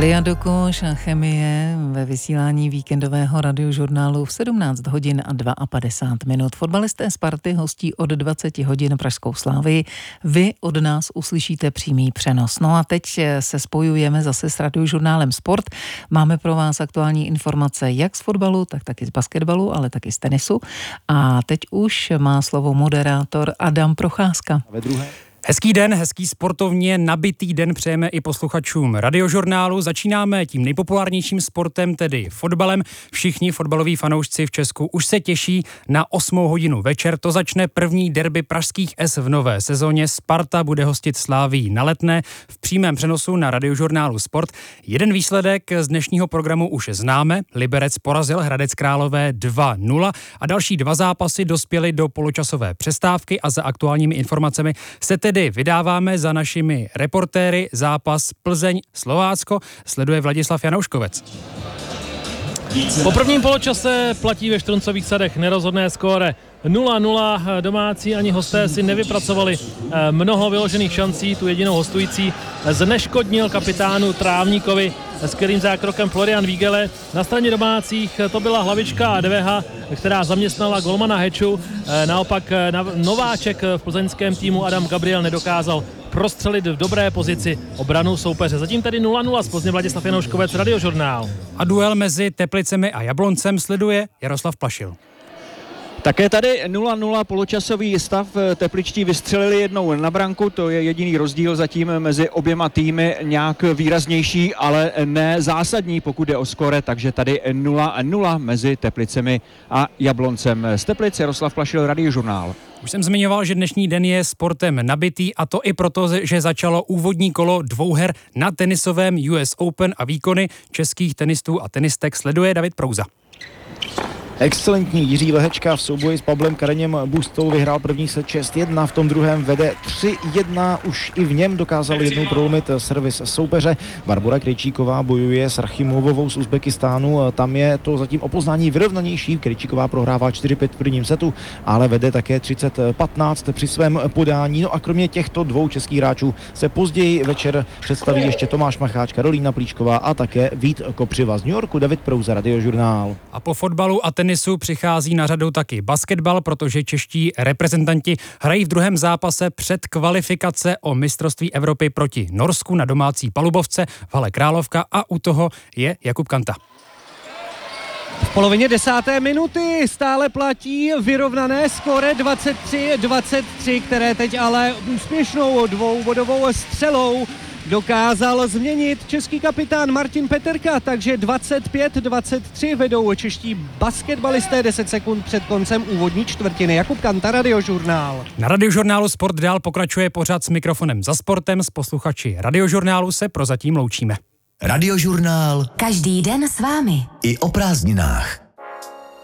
Lia Dokoš a chemie ve vysílání víkendového radiožurnálu v 17 hodin a 52 minut. Fotbalisté Sparty hostí od 20 hodin pražskou Slavii. Vy od nás uslyšíte přímý přenos. No a teď se spojujeme zase s radiožurnálem Sport. Máme pro vás aktuální informace jak z fotbalu, tak taky z basketbalu, ale taky z tenisu. A teď už má slovo moderátor Adam Procházka. Hezký den, hezký sportovně nabitý den přejeme i posluchačům radiožurnálu. Začínáme tím nejpopulárnějším sportem, tedy fotbalem. Všichni fotbaloví fanoušci v Česku už se těší na 8 hodinu večer. To začne první derby pražských S v nové sezóně. Sparta bude hostit Slavii na Letné v přímém přenosu na radiožurnálu Sport. Jeden výsledek z dnešního programu už známe. Liberec porazil Hradec Králové 2-0 a další 2 zápasy dospěly do poločasové přestávky a za aktuálními informacemi se tedy vydáváme za našimi reportéry. Zápas Plzeň-Slovácko sleduje Vladislav Janouškovec. Po prvním poločase platí ve Štruncových sadech nerozhodné skóre 0-0. Domácí ani hosté si nevypracovali mnoho vyložených šancí. Tu jedinou hostující zneškodnil kapitánu Trávníkovi skvělým zákrokem Florian Vígele. Na straně domácích to byla hlavička Adveha, která zaměstnala golmana Heču. Naopak nováček v plzeňském týmu Adam Gabriel nedokázal prostřelit v dobré pozici obranu soupeře. Zatím tedy 0-0 z Plzně. Vladislav Janouškovec, radiožurnál. A duel mezi Teplicemi a Jabloncem sleduje Jaroslav Plašil. Také tady 0-0 poločasový stav. Tepličtí vystřelili jednou na branku, to je jediný rozdíl zatím mezi oběma týmy, nějak výraznější, ale ne zásadní, pokud jde o skóre, takže tady 0-0 mezi Teplicemi a Jabloncem. Z Teplic Jaroslav Plašil, radiožurnál. Už jsem zmiňoval, že dnešní den je sportem nabitý, a to i proto, že začalo úvodní kolo dvouher na tenisovém US Open a výkony českých tenistů a tenistek sleduje David Prouza. Excelentní Jiří Lehečka v souboji s Pavlem Kareněm Bustou vyhrál první set 6-1, v tom druhém vede 3-1, už i v něm dokázal jednou prolomit servis soupeře. Barbora Krejčíková bojuje s Rachimovovou z Uzbekistánu, tam je to zatím o poznání vyrovnanější. Krejčíková prohrává 4-5 v prvním setu, ale vede také 30-15 při svém podání. No a kromě těchto dvou českých hráčů se později večer představí ještě Tomáš Macháč, Karolína Plíšková a také Vít Kopřiva. Z New Yorku David Prouza, radiožurnál. A po fotbalu a tenisu přichází na řadu taky basketbal, protože čeští reprezentanti hrají v druhém zápase před kvalifikace o mistrovství Evropy proti Norsku na domácí palubovce v hale Královka a u toho je Jakub Kanta. V polovině 10. minuty stále platí vyrovnané skóre 23-23, které teď ale úspěšnou dvoubodovou střelou dokázal změnit český kapitán Martin Peterka, takže 25-23 vedou čeští basketbalisté 10 sekund před koncem úvodní čtvrtiny. Jakub Kanta, radiožurnál. Na radiožurnálu Sport dál pokračuje pořad s mikrofonem za sportem. S posluchači radiožurnálu se prozatím loučíme. Radiožurnál. Každý den s vámi. I o prázdninách.